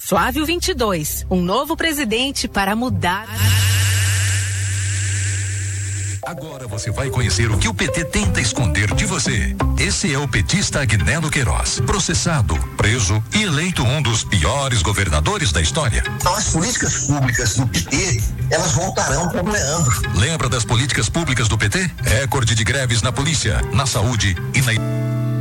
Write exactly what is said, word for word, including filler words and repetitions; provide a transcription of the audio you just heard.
Flávio vinte e dois, um novo presidente para mudar. Agora você vai conhecer o que o P T tenta esconder de você. Esse é o petista Agnello Queiroz, processado, preso e eleito um dos piores governadores da história. Então as políticas públicas do P T, elas voltarão para o Leandro. Lembra das políticas públicas do P T? Recorde de greves na polícia, na saúde e na...